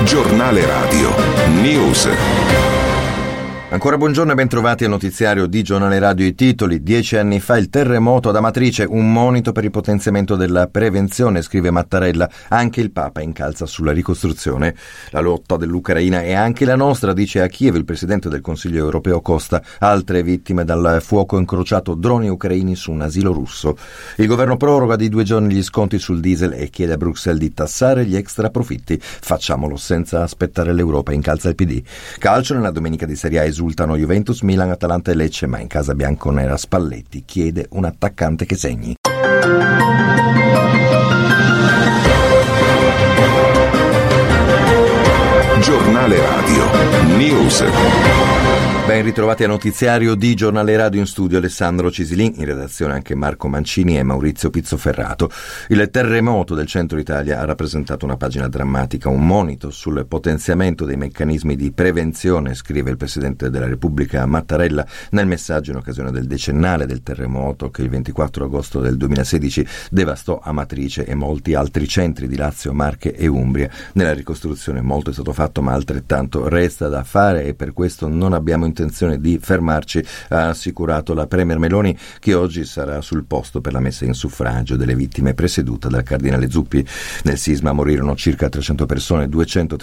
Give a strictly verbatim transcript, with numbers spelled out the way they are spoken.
Giornale Radio News. Ancora buongiorno e bentrovati al notiziario di Giornale Radio. I titoli: dieci anni fa il terremoto ad Amatrice, un monito per il potenziamento della prevenzione, scrive Mattarella. Anche il Papa incalza sulla ricostruzione. La lotta dell'Ucraina è anche la nostra, dice a Kiev il presidente del Consiglio europeo Costa. Altre vittime dal fuoco incrociato, droni ucraini su un asilo russo. Il governo proroga di due giorni gli sconti sul diesel e chiede a Bruxelles di tassare gli extra profitti. Facciamolo senza aspettare l'Europa, incalza il P D. Calcio: nella domenica di Serie A esultano Juventus, Milan, Atalanta e Lecce, ma in casa bianconera Spalletti chiede un attaccante che segni. Giornale Radio News. Ben ritrovati al notiziario di Giornale Radio, in studio Alessandro Cisilin, in redazione anche Marco Mancini e Maurizio Pizzoferrato. Il terremoto del centro Italia ha rappresentato una pagina drammatica, un monito sul potenziamento dei meccanismi di prevenzione, scrive il Presidente della Repubblica Mattarella nel messaggio in occasione del decennale del terremoto che il ventiquattro agosto del duemilasedici devastò Amatrice e molti altri centri di Lazio, Marche e Umbria. Nella ricostruzione molto è stato fatto, ma altrettanto resta da fare e per questo non abbiamo intenzione di fermarci, ha assicurato la Premier Meloni, che oggi sarà sul posto per la messa in suffragio delle vittime presieduta dal cardinale Zuppi. Nel sisma morirono circa trecento persone, duecento